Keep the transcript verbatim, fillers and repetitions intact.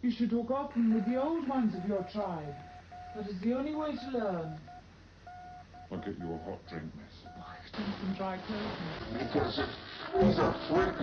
You should talk open with the old ones of your tribe. That is the only way to learn. I'll get you a hot drink, miss. Why, drink some dry coconut. Because he's a freak.